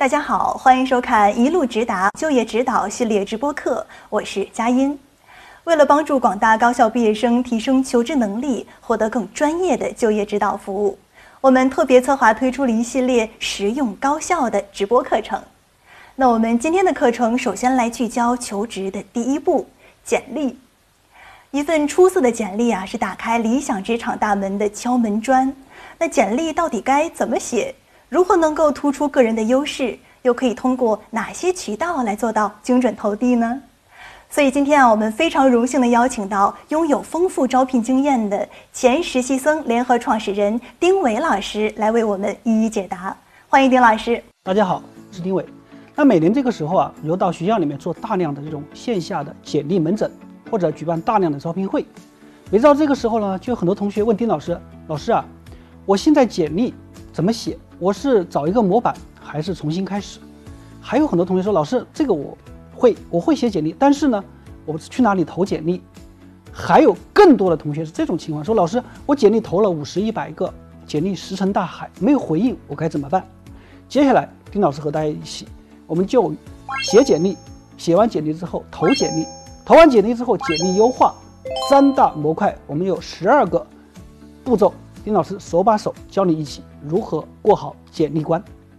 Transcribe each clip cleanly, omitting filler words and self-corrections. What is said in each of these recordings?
大家好，欢迎收看一路直达就业指导系列直播课，我是佳音。为了帮助广大高校毕业生提升求职能力，获得更专业的就业指导服务，我们特别策划推出了一系列实用高效的直播课程。那我们今天的课程首先来聚焦求职的第一步——简历。一份出色的简历是打开理想职场大门的敲门砖。那简历到底该怎么写？如何能够突出个人的优势？又可以通过哪些渠道来做到精准投递呢？所以今天我们非常荣幸地邀请到拥有丰富招聘经验的前实习生联合创始人丁伟老师来为我们一一解答。欢迎丁老师。 大家好，我是丁伟。那每年这个时候有到学校里面做大量的这种线下的简历门诊，或者举办大量的招聘会。每到这个时候呢，就有很多同学问丁老师：老师我现在简历怎么写？我是找一个模板还是重新开始？还有很多同学说，老师，这个我会写简历，但是呢，我去哪里投简历？还有更多的同学是这种情况，说老师，我简历投了50、100个，简历石沉大海，没有回应，我该怎么办？接下来，丁老师和大家一起，我们就写简历，写完简历之后投简历，投完简历之后简历优化3大模块，我们有12个步骤。丁老师手把手教你一起如何过好简历关。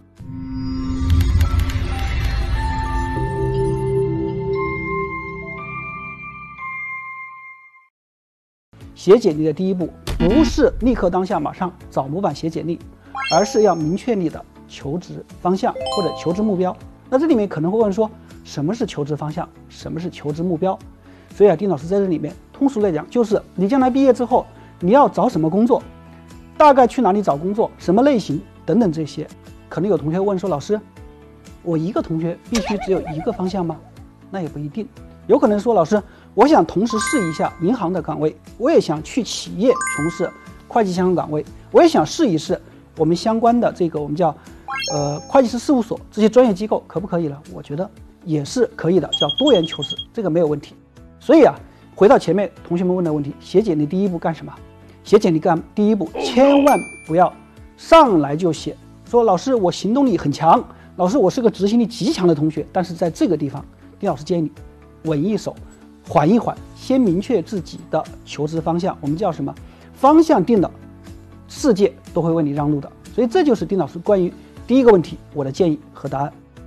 写简历的第一步，不是立刻当下马上找模板写简历，而是要明确你的求职方向或者求职目标。那这里面可能会问说，什么是求职方向，什么是求职目标？所以丁老师在这里面通俗来讲，就是你将来毕业之后你要找什么工作，大概去哪里找工作，什么类型等等这些。可能有同学问说，老师，我一个同学必须只有一个方向吗？那也不一定，有可能说，老师，我想同时试一下银行的岗位，我也想去企业从事会计相关岗位，我也想试一试我们相关的这个我们叫会计师事务所这些专业机构，可不可以了？我觉得也是可以的，叫多元求职，这个没有问题。所以回到前面同学们问的问题，写简历第一步干什么？写简历第一步，千万不要上来就写说，老师，我行动力很强，老师，我是个执行力极强的同学。但是在这个地方，丁老师建议你稳一手，缓一缓，先明确自己的求职方向。我们叫什么？方向定了，世界都会为你让路的。所以这就是丁老师关于第一个问题我的建议和答案。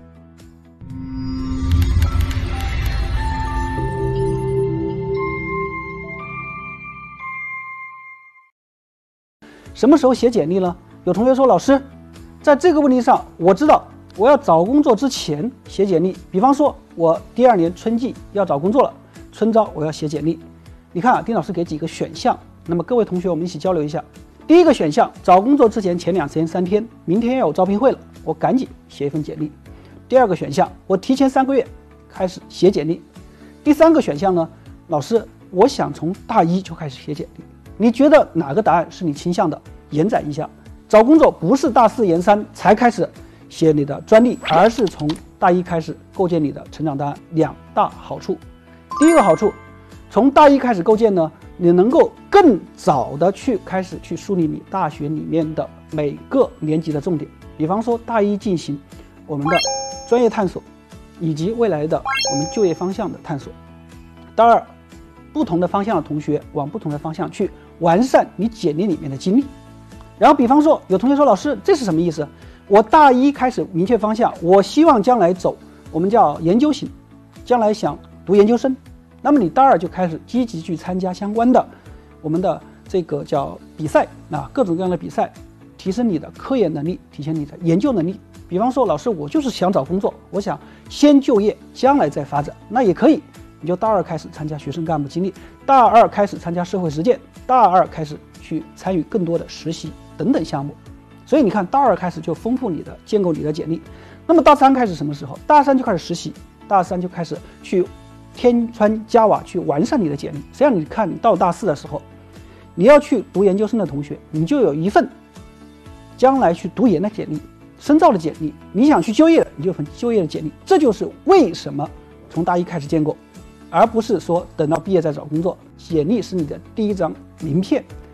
什么时候写简历呢？有同学说，老师，在这个问题上，我知道我要找工作之前写简历。比方说，我第2年春季要找工作了，春招我要写简历。你看丁老师给几个选项，那么各位同学我们一起交流一下。第一个选项，找工作之前前2天3天，明天要有招聘会了，我赶紧写一份简历。第二个选项，我提前3个月开始写简历。第3个选项呢，老师，我想从大1就开始写简历。你觉得哪个答案是你倾向的？延展一下，找工作不是大4研3才开始写你的专利，而是从大1开始构建你的成长档案。2大好处。第一个好处，从大1开始构建呢，你能够更早的开始去梳理你大学里面的每个年级的重点。比方说大1进行我们的专业探索，以及未来的我们就业方向的探索。大2，不同的方向的同学往不同的方向去完善你简历里面的经历。然后比方说有同学说，老师，这是什么意思？我大1开始明确方向，我希望将来走我们叫研究型，将来想读研究生。那么你大2就开始积极去参加相关的我们的这个叫比赛各种各样的比赛，提升你的科研能力，提升你的研究能力。比方说，老师，我就是想找工作，我想先就业，将来再发展，那也可以。你就大2开始参加学生干部经历，大2开始参加社会实践，大2开始去参与更多的实习等等项目。所以你看，大2开始就丰富你的建构你的简历。那么大3开始什么时候？大3就开始实习，大3就开始去添砖加瓦，去完善你的简历。实际上你看，你到大4的时候，你要去读研究生的同学，你就有一份将来去读研的简历，深造的简历。你想去就业的，你就有份就业的简历。这就是为什么从大1开始建构，而不是说等到毕业再找工作。简历是你的第一张名片，